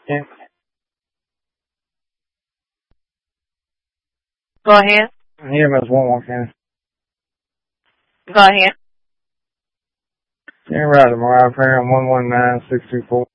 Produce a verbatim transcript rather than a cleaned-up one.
Yeah. Go ahead. Here, Miss one more can. Go ahead. Yeah, right, Mariah Perry on one one nine six two four.